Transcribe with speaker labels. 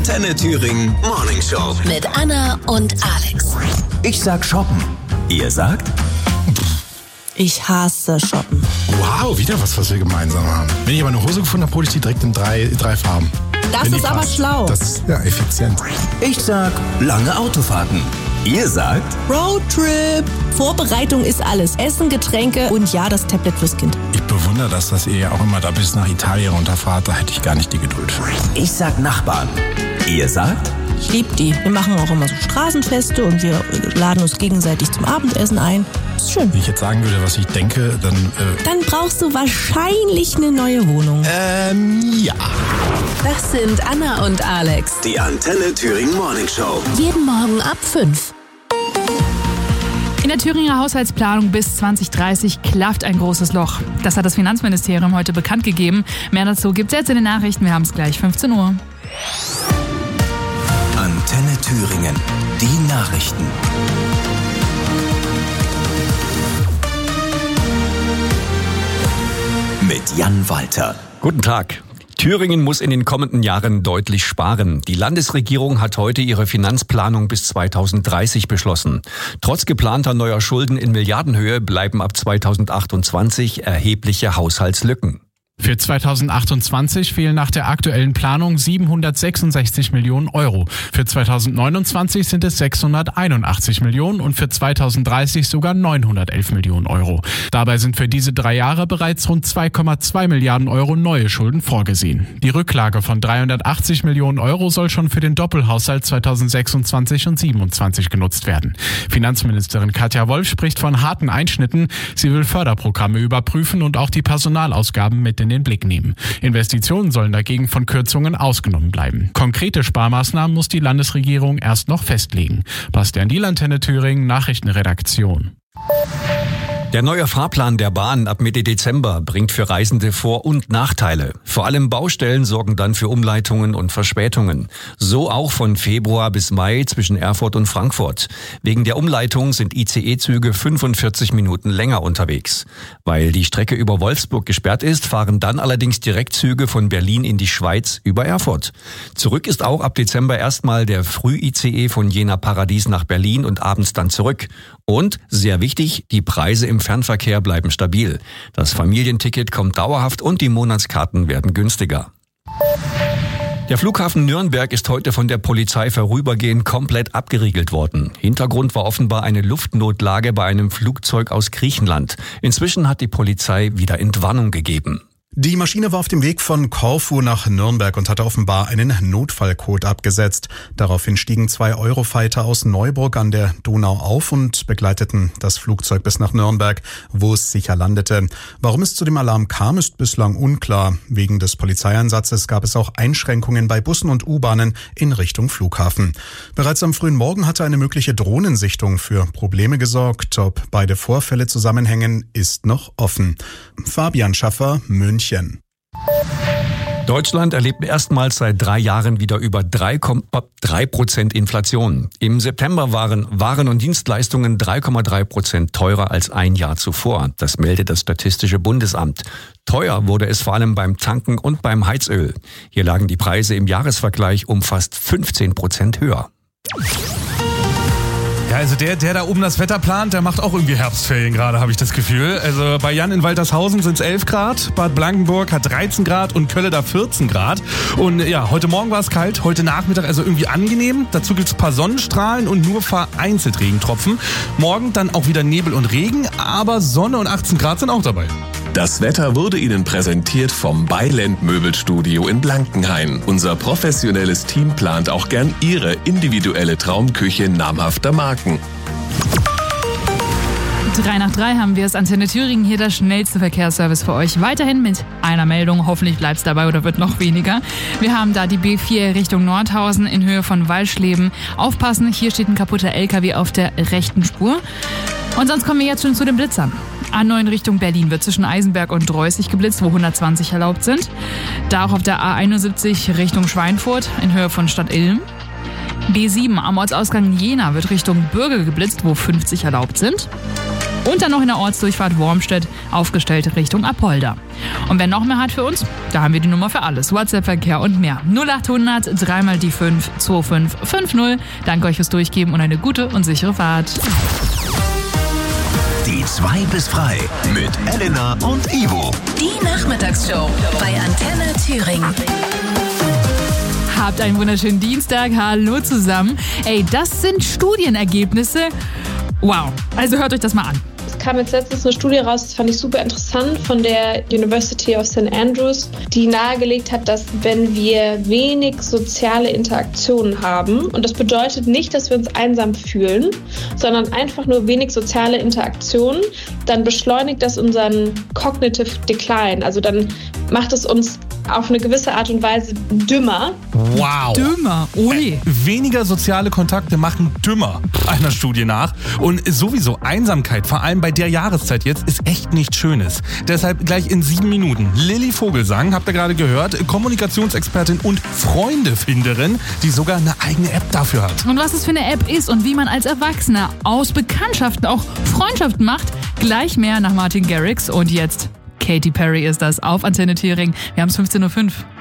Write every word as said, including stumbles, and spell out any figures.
Speaker 1: Antenne Thüringen Morning Show.
Speaker 2: Mit Anna und Alex.
Speaker 1: Ich sag shoppen. Ihr sagt?
Speaker 3: Ich hasse shoppen.
Speaker 4: Wow, wieder was, was wir gemeinsam haben. Wenn ich aber eine Hose gefunden habe, hole ich die direkt in drei, drei Farben.
Speaker 3: Das
Speaker 4: Wenn die
Speaker 3: ist aber
Speaker 4: passt.
Speaker 3: schlau.
Speaker 4: Das ist ja effizient.
Speaker 1: Ich sag lange Autofahrten. Ihr sagt?
Speaker 3: Roadtrip. Vorbereitung ist alles. Essen, Getränke und ja, das Tablet fürs Kind.
Speaker 4: Ich bewundere das, dass ihr ja auch immer da bis nach Italien runterfahrt. Da hätte ich gar nicht die Geduld für.
Speaker 1: Ich sag Nachbarn. Ihr sagt?
Speaker 3: Ich liebe die. Wir machen auch immer so Straßenfeste und wir laden uns gegenseitig zum Abendessen ein. Ist schön.
Speaker 4: Wenn ich jetzt sagen würde, was ich denke, dann... Äh
Speaker 3: Dann brauchst du wahrscheinlich eine neue Wohnung.
Speaker 4: Ähm, ja.
Speaker 2: Das sind Anna und Alex.
Speaker 1: Die Antenne Thüringen Morning Show.
Speaker 2: Jeden Morgen ab fünf.
Speaker 5: In der Thüringer Haushaltsplanung bis zwanzig dreißig klafft ein großes Loch. Das hat das Finanzministerium heute bekannt gegeben. Mehr dazu gibt's jetzt in den Nachrichten. Wir haben es gleich, fünfzehn Uhr.
Speaker 1: Antenne Thüringen. Die Nachrichten. Mit Jan Walter.
Speaker 6: Guten Tag. Thüringen muss in den kommenden Jahren deutlich sparen. Die Landesregierung hat heute ihre Finanzplanung bis zweitausenddreißig beschlossen. Trotz geplanter neuer Schulden in Milliardenhöhe bleiben ab zweitausendachtundzwanzig erhebliche Haushaltslücken.
Speaker 7: Für zweitausendachtundzwanzig fehlen nach der aktuellen Planung siebenhundertsechsundsechzig Millionen Euro. Für zweitausendneunundzwanzig sind es sechshunderteinundachtzig Millionen und für zweitausenddreißig sogar neunhundertelf Millionen Euro. Dabei sind für diese drei Jahre bereits rund zwei Komma zwei Milliarden Euro neue Schulden vorgesehen. Die Rücklage von dreihundertachtzig Millionen Euro soll schon für den Doppelhaushalt zweitausendsechsundzwanzig und siebenundzwanzig genutzt werden. Finanzministerin Katja Wolf spricht von harten Einschnitten. Sie will Förderprogramme überprüfen und auch die Personalausgaben mit in den Blick nehmen. Investitionen sollen dagegen von Kürzungen ausgenommen bleiben. Konkrete Sparmaßnahmen muss die Landesregierung erst noch festlegen. Bastian Diel, Antenne Thüringen, Nachrichtenredaktion.
Speaker 6: Der neue Fahrplan der Bahn ab Mitte Dezember bringt für Reisende Vor- und Nachteile. Vor allem Baustellen sorgen dann für Umleitungen und Verspätungen. So auch von Februar bis Mai zwischen Erfurt und Frankfurt. Wegen der Umleitung sind I C E-Züge fünfundvierzig Minuten länger unterwegs. Weil die Strecke über Wolfsburg gesperrt ist, fahren dann allerdings Direktzüge von Berlin in die Schweiz über Erfurt. Zurück ist auch ab Dezember erstmal der Früh-I C E von Jena Paradies nach Berlin und abends dann zurück. Und, sehr wichtig, die Preise im Fernverkehr bleiben stabil. Das Familienticket kommt dauerhaft und die Monatskarten werden günstiger. Der Flughafen Nürnberg ist heute von der Polizei vorübergehend komplett abgeriegelt worden. Hintergrund war offenbar eine Luftnotlage bei einem Flugzeug aus Griechenland. Inzwischen hat die Polizei wieder Entwarnung gegeben.
Speaker 8: Die Maschine war auf dem Weg von Korfu nach Nürnberg und hatte offenbar einen Notfallcode abgesetzt. Daraufhin stiegen zwei Eurofighter aus Neuburg an der Donau auf und begleiteten das Flugzeug bis nach Nürnberg, wo es sicher landete. Warum es zu dem Alarm kam, ist bislang unklar. Wegen des Polizeieinsatzes gab es auch Einschränkungen bei Bussen und U-Bahnen in Richtung Flughafen. Bereits am frühen Morgen hatte eine mögliche Drohnensichtung für Probleme gesorgt. Ob beide Vorfälle zusammenhängen, ist noch offen. Fabian Schaffer, München.
Speaker 6: Deutschland erlebt erstmals seit drei Jahren wieder über drei Komma drei Prozent Inflation. Im September waren Waren und Dienstleistungen drei Komma drei Prozent teurer als ein Jahr zuvor. Das meldet das Statistische Bundesamt. Teuer wurde es vor allem beim Tanken und beim Heizöl. Hier lagen die Preise im Jahresvergleich um fast fünfzehn Prozent höher.
Speaker 9: Ja, also der, der da oben das Wetter plant, der macht auch irgendwie Herbstferien gerade, habe ich das Gefühl. Also bei Jan in Waltershausen sind es elf Grad, Bad Blankenburg hat dreizehn Grad und Kölle da vierzehn Grad. Und ja, heute Morgen war es kalt, heute Nachmittag also irgendwie angenehm. Dazu gibt es ein paar Sonnenstrahlen und nur vereinzelt Regentropfen. Morgen dann auch wieder Nebel und Regen, aber Sonne und achtzehn Grad sind auch dabei.
Speaker 10: Das Wetter wurde Ihnen präsentiert vom Beiland Möbelstudio in Blankenhain. Unser professionelles Team plant auch gern Ihre individuelle Traumküche namhafter Marken.
Speaker 5: Drei nach drei haben wir es. Antenne Thüringen, hier der schnellste Verkehrsservice für euch. Weiterhin mit einer Meldung. Hoffentlich bleibt es dabei oder wird noch weniger. Wir haben da die B vier Richtung Nordhausen in Höhe von Wallschleben. Aufpassen, hier steht ein kaputter L K W auf der rechten Spur. Und sonst kommen wir jetzt schon zu den Blitzern. A neun Richtung Berlin wird zwischen Eisenberg und Dreußig geblitzt, wo hundertzwanzig erlaubt sind. Da auch auf der A einundsiebzig Richtung Schweinfurt in Höhe von Stadt Ilm. B sieben am Ortsausgang Jena wird Richtung Bürgel geblitzt, wo fünfzig erlaubt sind. Und dann noch in der Ortsdurchfahrt Wormstedt aufgestellt Richtung Apolda. Und wer noch mehr hat für uns, da haben wir die Nummer für alles. WhatsApp-Verkehr und mehr. null acht hundert, dreimal die fünf, zwei fünf fünf null. Danke euch fürs Durchgeben und eine gute und sichere Fahrt.
Speaker 1: Die zwei bis frei mit Elena und Ivo.
Speaker 2: Die Nachmittagsshow bei Antenne Thüringen.
Speaker 5: Habt einen wunderschönen Dienstag. Hallo zusammen. Ey, das sind Studienergebnisse. Wow. Also hört euch das mal an.
Speaker 11: Es kam jetzt letztens eine Studie raus, das fand ich super interessant, von der University of Saint Andrews, die nahegelegt hat, dass wenn wir wenig soziale Interaktionen haben, und das bedeutet nicht, dass wir uns einsam fühlen, sondern einfach nur wenig soziale Interaktionen, dann beschleunigt das unseren Cognitive Decline. Also dann macht es uns auf eine gewisse Art und Weise dümmer.
Speaker 9: Wow.
Speaker 5: Dümmer, ui.
Speaker 9: Äh, weniger soziale Kontakte machen dümmer, einer Studie nach. Und sowieso Einsamkeit, vor allem bei der Jahreszeit jetzt, ist echt nichts Schönes. Deshalb gleich in sieben Minuten Lilly Vogelsang, habt ihr gerade gehört, Kommunikationsexpertin und Freundefinderin, die sogar eine eigene App dafür hat.
Speaker 5: Und was es für eine App ist und wie man als Erwachsener aus Bekanntschaften auch Freundschaften macht, gleich mehr nach Martin Garrix. Und jetzt Katy Perry ist das auf Antenne Thüringen. Wir haben es fünfzehn Uhr fünf.